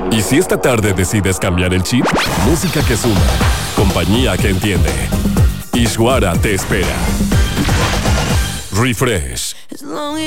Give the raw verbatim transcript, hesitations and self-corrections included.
¿Y si esta tarde decides cambiar el chip? Música que suma, compañía que entiende. Ishwara te espera. Refresh.